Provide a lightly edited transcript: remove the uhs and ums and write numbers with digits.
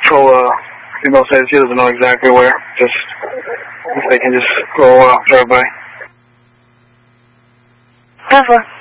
Patrol, female says he doesn't know exactly where. Just, if they can just go drive by. 10-4.